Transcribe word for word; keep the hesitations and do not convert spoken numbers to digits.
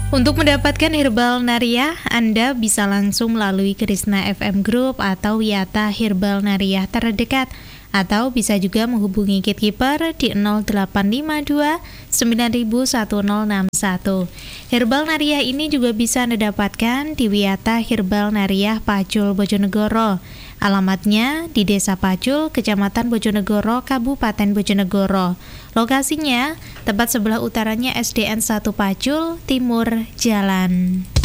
Untuk mendapatkan Herbal Nariah, Anda bisa langsung melalui Krisna F M Group atau Wiyata Herbal Nariah terdekat, atau bisa juga menghubungi Gatekeeper di nol delapan lima dua sembilan satu nol enam satu. Herbal Nariah ini juga bisa Anda dapatkan di Wiyata Herbal Nariah Pacul, Bojonegoro. Alamatnya di Desa Pacul, Kecamatan Bojonegoro, Kabupaten Bojonegoro. Lokasinya tepat sebelah utaranya S D N satu Pacul, timur jalan.